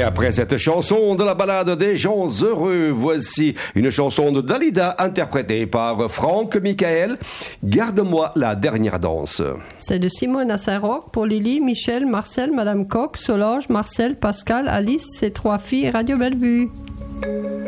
après cette chanson de la balade des gens heureux, voici une chanson de Dalida interprétée par Franck Michael, Garde-moi la dernière danse. C'est de Simone à Saint-Roch pour Lily, Michel, Marcel, Madame Coq, Solange, Marcel, Pascal, Alice, ses 3 filles et Radio Bellevue.